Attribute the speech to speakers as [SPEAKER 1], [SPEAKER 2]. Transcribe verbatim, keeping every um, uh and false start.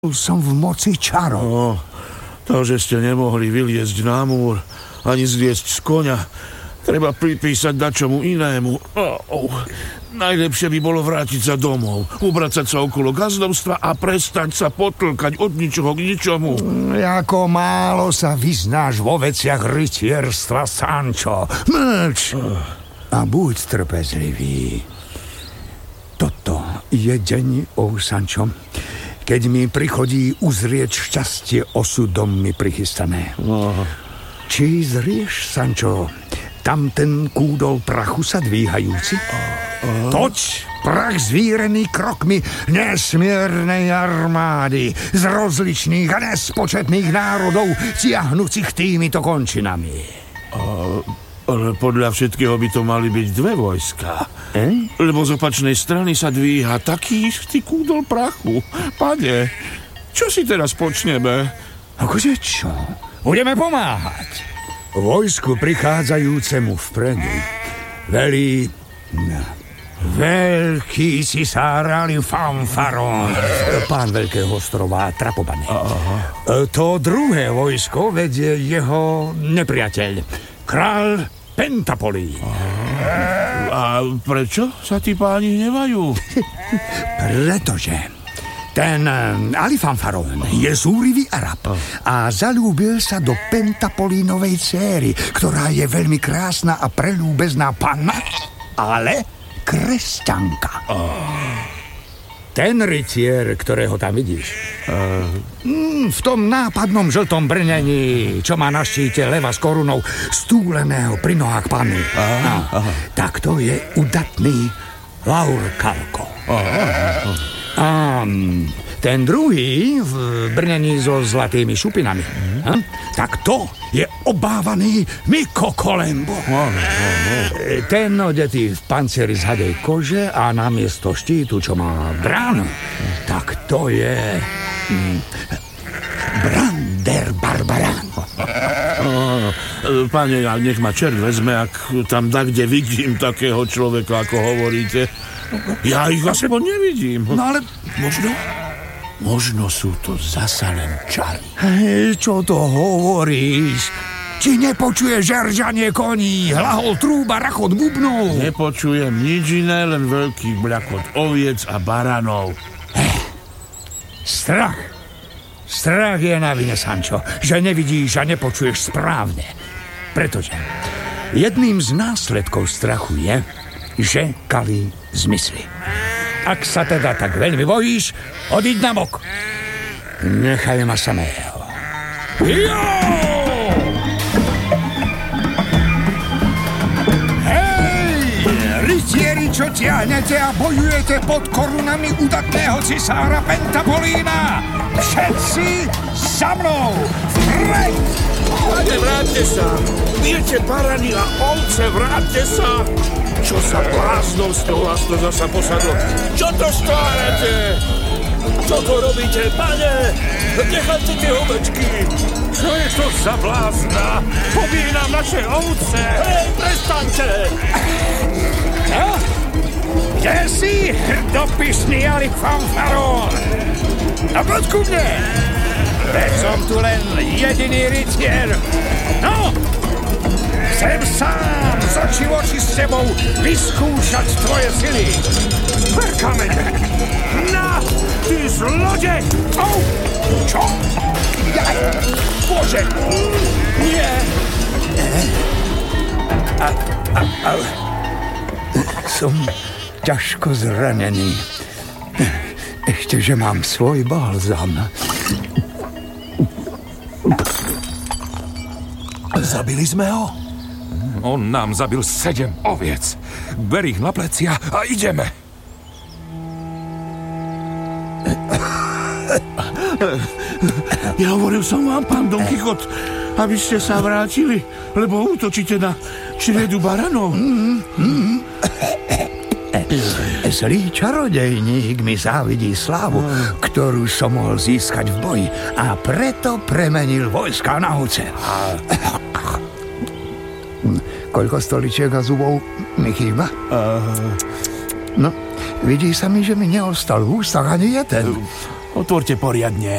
[SPEAKER 1] Som v moci čarov.
[SPEAKER 2] No, to, že ste nemohli vyliezť na múr, ani zliezť z koňa, treba pripísať dačomu inému. Oh, oh. Najlepšie by bolo vrátiť sa domov, ubracať sa okolo gazdovstva a prestať sa potlkať od ničoho k ničomu.
[SPEAKER 1] Ako málo sa vyznáš vo veciach rytierstva, Sancho. Mlč a buď trpezlivý. Toto je deň, oh Sancho, keď mi prichodí uzrieť šťastie osudom mi prichystané.
[SPEAKER 2] Aha.
[SPEAKER 1] Či zrieš, Sancho, tam ten kúdol prachu sa dvíhajúci? Aha. Toť prach zvírený krokmi nesmiernej armády z rozličných a nespočetných národov tiahnúcich týmito končinami.
[SPEAKER 2] A... Ale podľa všetkého by to mali byť dve vojska. Eh? Lebo z opačnej strany sa dvíha taký istý kúdol prachu. Pane, čo si teraz počneme?
[SPEAKER 1] Akože čo? Budeme pomáhať. Vojsku prichádzajúcemu vpredu velí veľký cisár Alifanfaron, pán veľkého ostrova Trapobane. Aha. To druhé vojsko vedie jeho nepriateľ, král Pentapolí.
[SPEAKER 2] A prečo sa tí páni hnevajú?
[SPEAKER 1] Pretože ten Alifanfaron je zúrivý Arab a zalúbil sa do Pentapolínovej céry, ktorá je veľmi krásna a preľúbezná panna, ale kresťanka. Ten rytier, ktorého tam vidíš, uh. mm, v tom nápadnom žltom brnení, čo má na štíte leva s korunou stúleného pri nohách panny, uh. no, tak to je udatný Laurkalko. Uh. A ten druhý v brnení so zlatými šupinami, uh. tak to je obávaný Miko Kolembo. Uh. Uh. Ten odetý v pancieri z hadej kože a namiesto štítu, čo má bránu, tak to je mm, Brander Barbaran.
[SPEAKER 2] Oh, pane, nech ma čert vezme, ak tam da, kde vidím takého človeka, ako hovoríte. Ja ich aspoň nevidím.
[SPEAKER 1] No ale
[SPEAKER 2] možno, možno sú to zasa len čary.
[SPEAKER 1] Hej, čo to hovoríš? Či nepočuješ žeržanie koní, hlahol trúba, rachot bubnov?
[SPEAKER 2] Nepočujem nič iné, len veľký bľakot oviec a baranov.
[SPEAKER 1] Hey, strach. Strach je na vine, Sancho, že nevidíš a nepočuješ správne. Pretože jedným z následkov strachu je, že kalí zmysly. Ak sa teda tak veľmi bojíš, odíď na bok. Nechaj ma samého. Jo! Rytieri, čo ťahnete a bojujete pod korunami udatného cisára Pentapolína! Všetci za mnou! Vpred!
[SPEAKER 2] Pane, vráťte sa! Viete, barani a ovce, vráťte sa! Čo sa bláznovstvo vás to zasa posadlo? Čo to stvárate? Čo to robíte, pane? Nechajte tie ovečky! Čo je to za blázna? Pobíj nám naše ovce! Hej, prestaňte!
[SPEAKER 1] No? Kde si, hrdopisný Alifanfaron? No poď ku mne! Veď som tu len jediný rytier. No! Chcem sám z očí v oči s tebou vyskúšať tvoje sily. Ver kamene! Na! Ty zlodej! Au! Čo? Jaj! Bože! Nie! A, a, a, som ťažko zranený. Ešte, že mám svoj balzam.
[SPEAKER 3] Zabili sme ho? On nám zabil sedem oviec. Ber ich na plecia a ideme.
[SPEAKER 2] Ja hovoril som vám, pán Don Kichot, aby ste sa vrátili, lebo útočíte na čriedu baranov.
[SPEAKER 1] Zlý čarodejník mi závidí slávu, ktorú som mohol získať v boji, a preto premenil vojska na ovce. Koľko stoličiek a zubov mi chýba?
[SPEAKER 2] Uh...
[SPEAKER 1] No, vidí sa mi, že mi neostal v ústach ani jeden.
[SPEAKER 4] Otvorte poriadne.